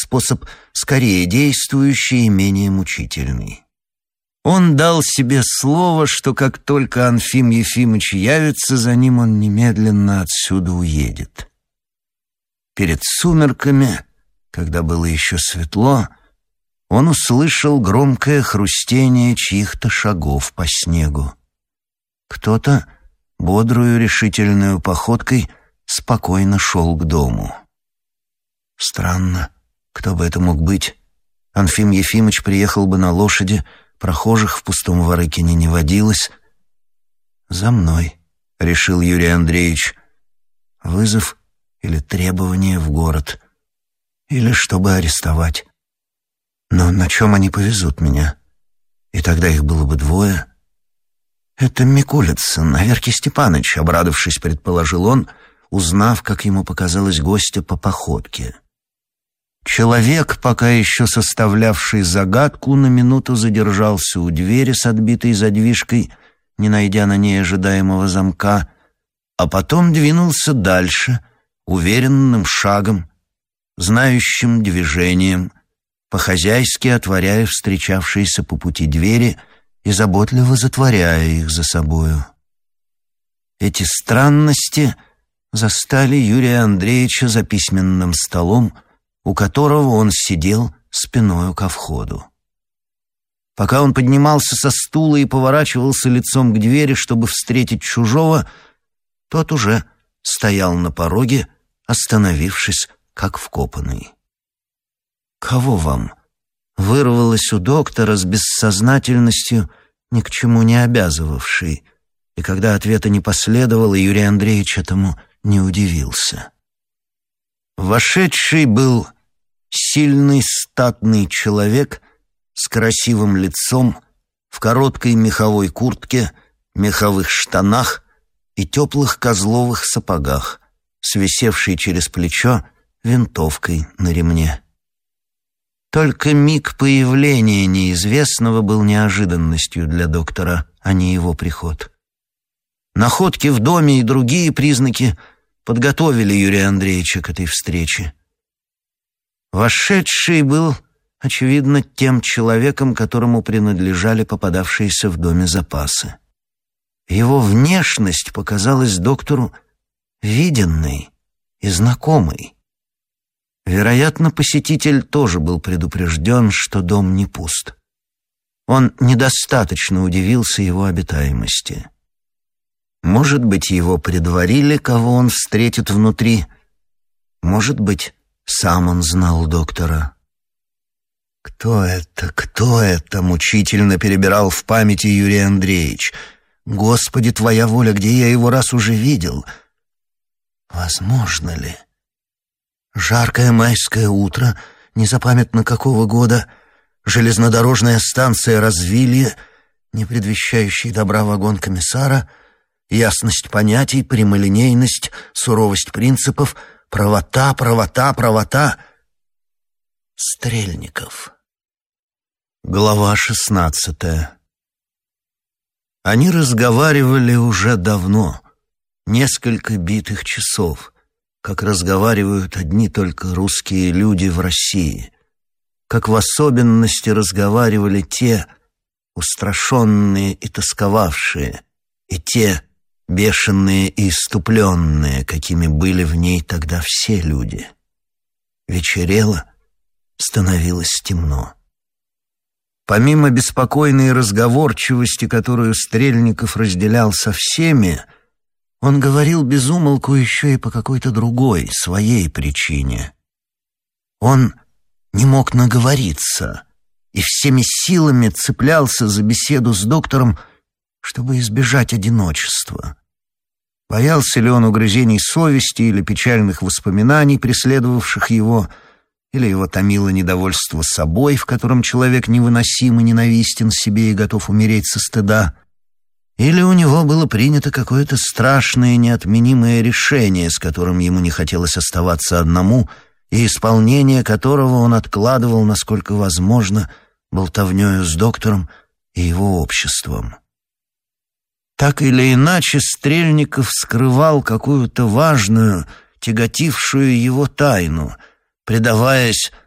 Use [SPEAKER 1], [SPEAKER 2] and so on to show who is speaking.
[SPEAKER 1] способ скорее действующий и менее мучительный. Он дал себе слово, что как только Анфим Ефимыч явится за ним, он немедленно отсюда уедет. Перед сумерками, когда было еще светло, он услышал громкое хрустение чьих-то шагов по снегу. Кто-то бодрую решительную походкой спокойно шел к дому. Странно, кто бы это мог быть? Анфим Ефимыч приехал бы на лошади, прохожих в пустом Ворыкине не водилось. «За мной», — решил Юрий Андреевич. «Вызов или требование в город, или чтобы арестовать. Но на чем они повезут меня? И тогда их было бы двое». «Это Микулицын, Аверкий Степаныч», — обрадовавшись, предположил он, узнав, как ему показалось, гостя по походке. Человек, пока еще составлявший загадку, на минуту задержался у двери с отбитой задвижкой, не найдя на ней ожидаемого замка, а потом двинулся дальше, уверенным шагом, знающим движением, по-хозяйски отворяя встречавшиеся по пути двери и заботливо затворяя их за собою. Эти странности застали Юрия Андреевича за письменным столом, у которого он сидел спиною ко входу. Пока он поднимался со стула и поворачивался лицом к двери, чтобы встретить чужого, тот уже стоял на пороге, остановившись, как вкопанный. «Кого вам?» — вырвалось у доктора с бессознательностью, ни к чему не обязывавшей, и когда ответа не последовало, Юрий Андреевич этому не удивился. Вошедший был сильный статный человек с красивым лицом, в короткой меховой куртке, меховых штанах и теплых козловых сапогах, с висевшей через плечо винтовкой на ремне. Только миг появления неизвестного был неожиданностью для доктора, а не его приход. Находки в доме и другие признаки подготовили Юрия Андреевича к этой встрече. Вошедший был, очевидно, тем человеком, которому принадлежали попадавшиеся в доме запасы. Его внешность показалась доктору виденной и знакомой. Вероятно, посетитель тоже был предупрежден, что дом не пуст. Он недостаточно удивился его обитаемости. Может быть, его предварили, кого он встретит внутри. Может быть, сам он знал доктора. «Кто это? Кто это?» — мучительно перебирал в памяти Юрий Андреевич. «Господи, твоя воля, где я его раз уже видел?» Возможно ли? Жаркое майское утро, незапамятно какого года, железнодорожная станция Развилье, не предвещающий добра вагон комиссара, ясность понятий, прямолинейность, суровость принципов, правота, правота, правота. Стрельников. Глава 16. Они разговаривали уже давно, несколько битых часов, как разговаривают одни только русские люди в России, как в особенности разговаривали те, устрашенные и тосковавшие, и те, бешеные и иступленные, какими были в ней тогда все люди. Вечерело, становилось темно. Помимо беспокойной разговорчивости, которую Стрельников разделял со всеми, он говорил без умолку еще и по какой-то другой, своей причине. Он не мог наговориться и всеми силами цеплялся за беседу с доктором, чтобы избежать одиночества. Боялся ли он угрызений совести или печальных воспоминаний, преследовавших его, или его томило недовольство собой, в котором человек невыносимо ненавистен себе и готов умереть со стыда, или у него было принято какое-то страшное неотменимое решение, с которым ему не хотелось оставаться одному, и исполнение которого он откладывал, насколько возможно, болтовнёю с доктором и его обществом. Так или иначе, Стрельников скрывал какую-то важную, тяготившую его тайну, предаваясь